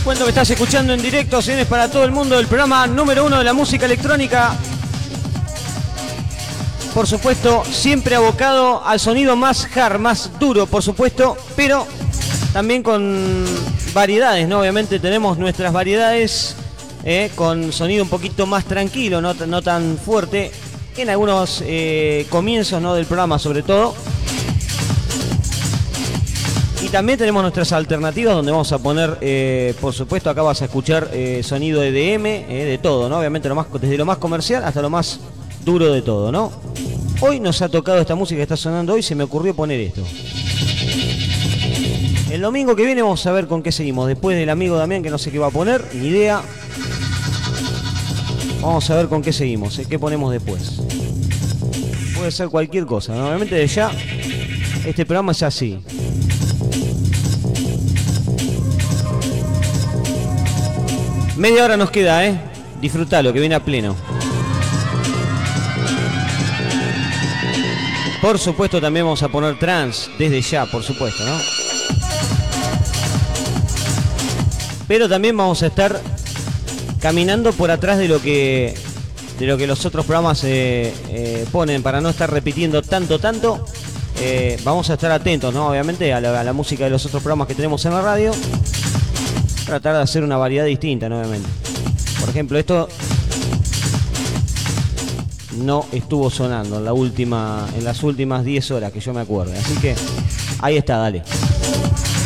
Cuento que estás escuchando en directo, señores, para todo el mundo, el programa número 1 de la música electrónica. Por supuesto, siempre abocado al sonido más hard, más duro, por supuesto, pero también con variedades, ¿no? Obviamente tenemos nuestras variedades con sonido un poquito más tranquilo, no tan fuerte, en algunos comienzos, ¿no?, del programa sobre todo. Y también tenemos nuestras alternativas donde vamos a poner, por supuesto, acá vas a escuchar sonido EDM, de todo, ¿no? Obviamente desde lo más comercial hasta lo más duro de todo, ¿no? Hoy nos ha tocado esta música que está sonando hoy, se me ocurrió poner esto. El domingo que viene vamos a ver con qué seguimos. Después del amigo Damián, que no sé qué va a poner, ni idea. Vamos a ver con qué seguimos, qué ponemos después. Puede ser cualquier cosa, ¿no? Obviamente de ya, este programa es así. Media hora nos queda, disfrutalo, que viene a pleno. Por supuesto también vamos a poner trance desde ya, por supuesto, ¿no? Pero también vamos a estar caminando por atrás de lo que los otros programas ponen, para no estar repitiendo tanto. Vamos a estar atentos, ¿no? Obviamente a la música de los otros programas que tenemos en la radio. Tratar de hacer una variedad distinta, ¿no? Obviamente. Por ejemplo, esto no estuvo sonando en las últimas 10 horas que yo me acuerdo. Así que ahí está, dale.